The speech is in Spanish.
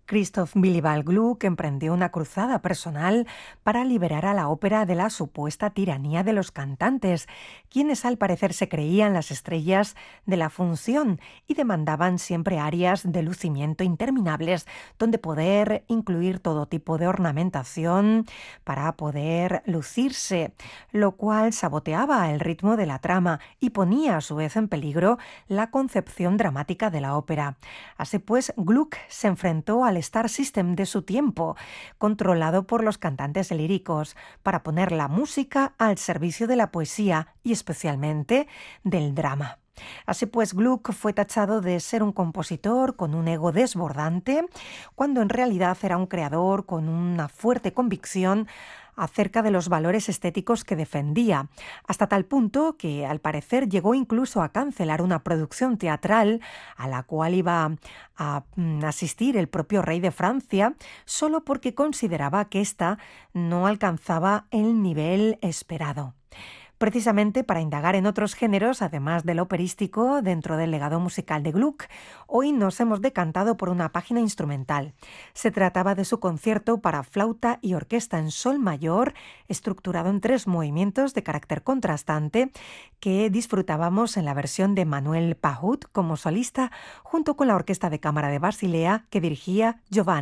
Christoph Willibald Gluck emprendió una cruzada personal para liberar a la ópera de la supuesta tiranía de los cantantes, quienes al parecer se creían las estrellas de la función y demandaban siempre áreas de lucimiento interminables, donde poder incluir todo tipo de ornamentación para poder lucirse, lo cual saboteaba el ritmo de la trama y ponía a su vez en peligro la concepción dramática de la ópera. Así pues, Gluck se enfrentó al Star System de su tiempo, controlado por los cantantes líricos, para poner la música al servicio de la poesía y especialmente del drama. Así pues, Gluck fue tachado de ser un compositor con un ego desbordante, cuando en realidad era un creador con una fuerte convicción acerca de los valores estéticos que defendía, hasta tal punto que al parecer llegó incluso a cancelar una producción teatral a la cual iba a asistir el propio rey de Francia, solo porque consideraba que ésta no alcanzaba el nivel esperado. Precisamente para indagar en otros géneros, además del operístico, dentro del legado musical de Gluck, hoy nos hemos decantado por una página instrumental. Se trataba de su concierto para flauta y orquesta en sol mayor, estructurado en 3 movimientos de carácter contrastante, que disfrutábamos en la versión de Manuel Pahut como solista, junto con la Orquesta de Cámara de Basilea, que dirigía Giovanni